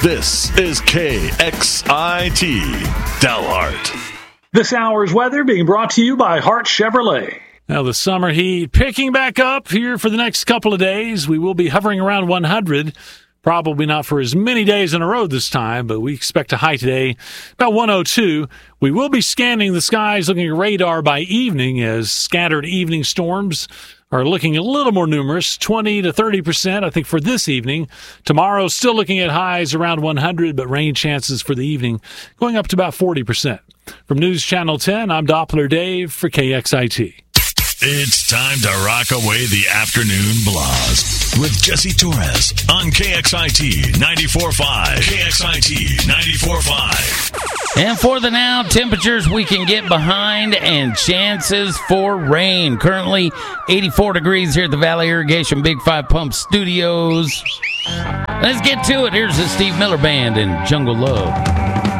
This is KXIT Dalhart. This hour's weather being brought to you by Hart Chevrolet. Now, the summer heat picking back up here for the next couple of days. We will be hovering around 100. Probably not for as many days in a row this time, but we expect a high today, about 102. We will be scanning the skies, looking at radar by evening as scattered evening storms are looking a little more numerous, 20 to 30%, I think, for this evening. Tomorrow, still looking at highs around 100, but rain chances for the evening going up to about 40%. From News Channel 10, I'm Doppler Dave for KXIT. It's time to rock away the afternoon blast with Jesse Torres on KXIT 94.5. KXIT 94.5. And for the now, temperatures we can get behind and chances for rain. Currently 84 degrees here at the Valley Irrigation Big 5 Pump Studios. Let's get to it. Here's the Steve Miller Band and Jungle Love.